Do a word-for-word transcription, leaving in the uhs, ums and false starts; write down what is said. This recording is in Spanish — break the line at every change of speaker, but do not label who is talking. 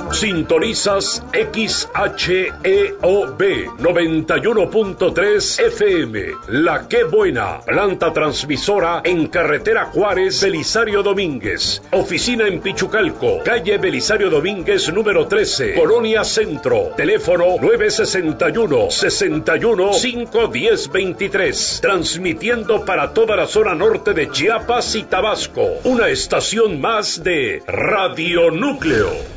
Sintonizas X H E O B noventa y uno punto tres F M. La Qué Buena, planta transmisora en carretera Juárez, Belisario Domínguez. Oficina en Pichucalco, calle Belisario Domínguez número trece, Colonia Centro. Teléfono nueve sesenta y uno, sesenta y uno, cinco diez veintitrés. Transmitiendo para toda la zona norte de Chiapas y Tabasco. Una estación más de Radio Núcleo.